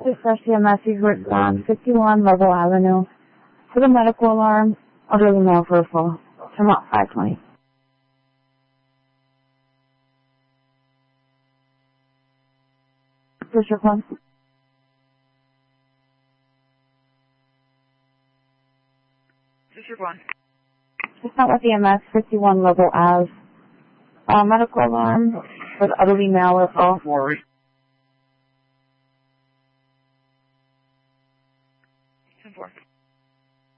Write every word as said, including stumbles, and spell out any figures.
Refresh the message with on fifty-one Level Avenue for the medical alarm, elderly male referral, from out five twenty. District one. District one. It's not with E M S, fifty-one Level Ave. Uh, medical alarm for the elderly male referral.